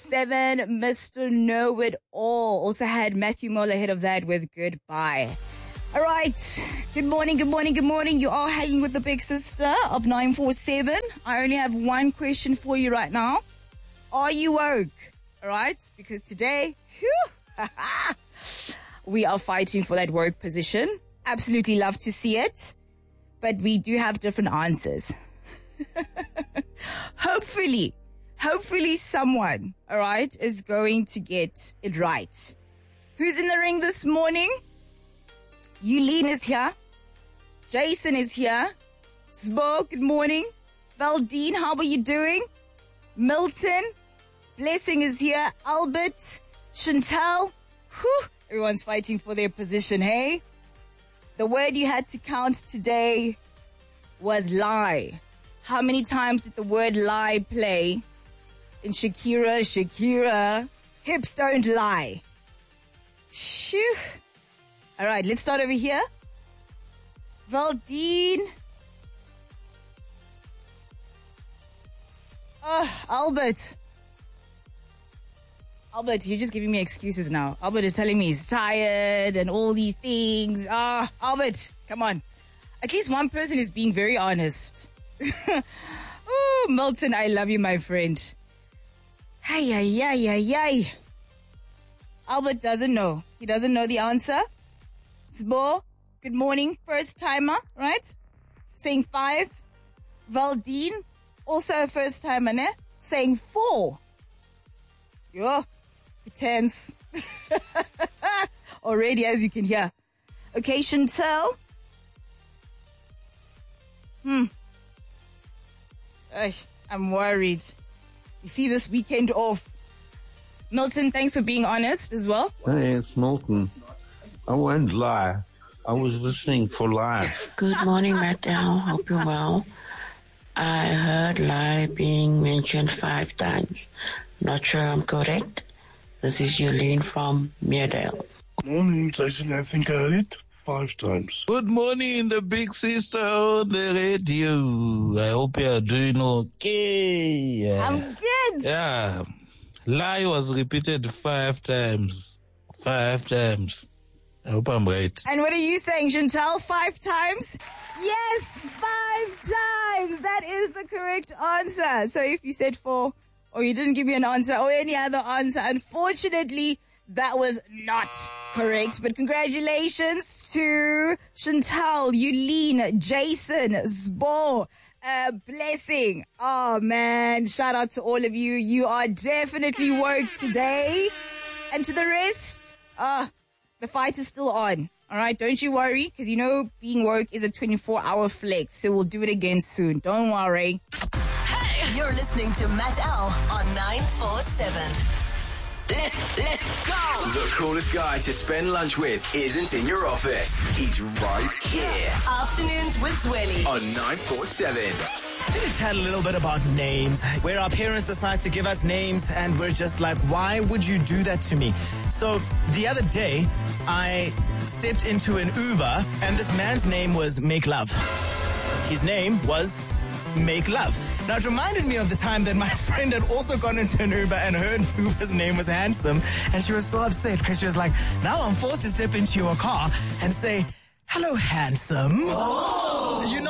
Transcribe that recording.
7, Mr. Know-It-All. Also had Matthew Mole ahead of that with Goodbye. All right. Good morning. You are hanging with the big sister of 947. I only have one question for you right now. Are you woke? All right. Because today, we are fighting for that woke position. Absolutely love to see it. But we do have different answers. Hopefully someone, all right, is going to get it right. Who's in the ring this morning? Yulene is here. Jason is here. Sbo, good morning. Valdine, how are you doing? Milton, Blessing is here. Albert, Chantal, everyone's fighting for their position, hey? The word you had to count today was lie. How many times did the word lie play in Shakira, hips don't lie. Shoo. All right, let's start over here. Valdine. Albert, you're just giving me excuses now. Albert is telling me he's tired and all these things. Albert, come on. At least one person is being very honest. Oh, Milton, I love you, my friend. Ay. Albert doesn't know. He doesn't know the answer. Sbo, good morning. First timer, right? Saying 5. Valdine, also a first timer, ne? Saying 4. Yo, tense. Already, as you can hear. Okay, Chantal. I'm worried. You see this weekend off. Milton, thanks for being honest as well. Hey, it's Milton. I won't lie. I was listening for life. Good morning, Mattel. Hope you're well. I heard lie being mentioned 5 times. Not sure I'm correct. This is Yulene from Meredale. Morning, Jason. I think I heard it 5 times. Good morning, the big sister on the radio. I hope you are doing okay. I'm good. Yeah. Lie was repeated 5 times. 5 times. I hope I'm right. And what are you saying, Chantal? 5 times? Yes, 5 times. That is the correct answer. So if you said 4, or you didn't give me an answer, or any other answer, unfortunately, that was not correct. But congratulations to Chantal, Yulene, Jason, Sbo, Blessing. Oh, man. Shout out to all of you. You are definitely woke today. And to the rest, the fight is still on. All right, don't you worry, because you know being woke is a 24-hour flex, so we'll do it again soon. Don't worry. Hey, you're listening to Matt L on 947. Let's go! The coolest guy to spend lunch with isn't in your office. He's right here. Afternoons with Zweli On 947. Let's chat a little bit about names, where our parents decide to give us names and we're just like, why would you do that to me? So the other day, I stepped into an Uber and this man's name was Make Love. His name was Make Love. Now, it reminded me of the time that my friend had also gone into an Uber and her Uber's name was Handsome. And she was so upset because she was like, now I'm forced to step into your car and say, hello, handsome. Oh. You know